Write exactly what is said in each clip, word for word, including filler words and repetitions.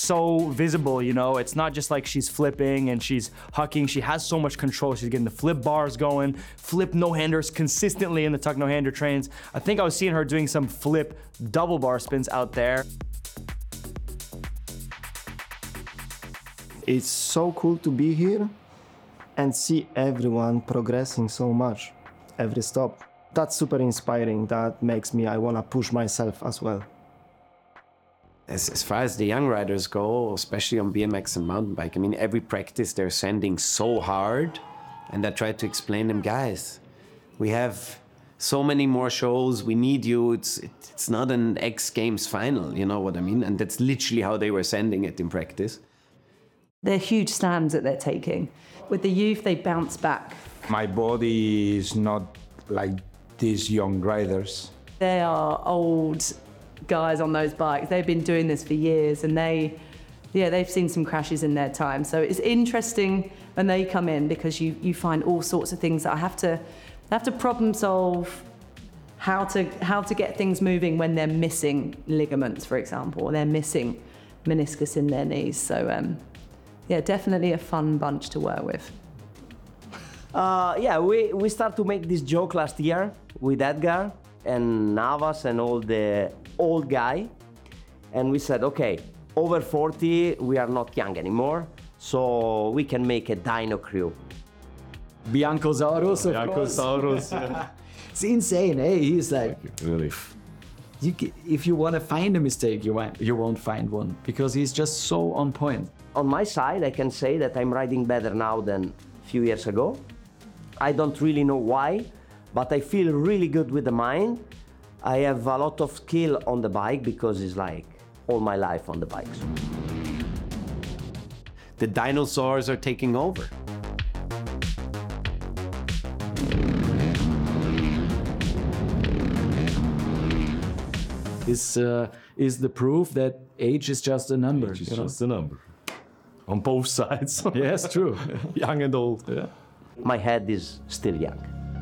so visible, you know? It's not just like she's flipping and she's hucking. She has so much control. She's getting the flip bars going, flip no-handers consistently in the tuck no-hander trains. I think I was seeing her doing some flip double bar spins out there. It's so cool to be here and see everyone progressing so much every stop. That's super inspiring. That makes me, I want to push myself as well. As, as far as the young riders go, especially on B M X and mountain bike, I mean, every practice they're sending so hard, and I try to explain them, guys, we have so many more shows, we need you, it's, it, it's not an X Games final, you know what I mean? And that's literally how they were sending it in practice. They're huge stands that they're taking. With the youth, they bounce back. My body is not like these young riders. They are old guys on those bikes. They've been doing this for years, and they, yeah, they've seen some crashes in their time. So it's interesting when they come in because you, you find all sorts of things that I have to, I have to problem solve how to, how to get things moving when they're missing ligaments, for example, or they're missing meniscus in their knees. So um, yeah, definitely a fun bunch to work with. Uh, yeah, we, we started to make this joke last year with Edgar and Navas and all the old guy. And we said, okay, over forty, we are not young anymore, so we can make a dyno crew. Biancosaurus, of Biancosaurus, yeah. It's insane, eh? He's like, Really? you, if you want to find a mistake, you won't, you won't find one, because he's just so on point. On my side, I can say that I'm riding better now than a few years ago. I don't really know why, but I feel really good with the mind. I have a lot of skill on the bike because it's like all my life on the bikes. The dinosaurs are taking over. This uh, is the proof that age is just a number. It's you know? just a number. On both sides. Yes, true. Young and old. Yeah. My head is still young.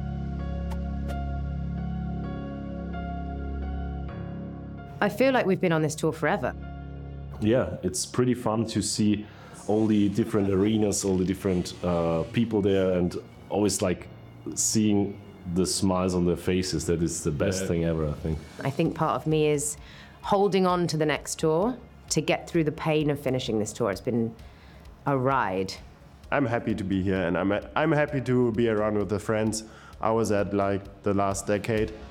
I feel like we've been on this tour forever. Yeah, it's pretty fun to see all the different arenas, all the different uh, people there, and always like seeing the smiles on their faces. That is the best yeah. thing ever, I think. I think part of me is holding on to the next tour to get through the pain of finishing this tour. It's been a ride. I'm happy to be here, and I'm, I'm happy to be around with the friends I was at like the last decade.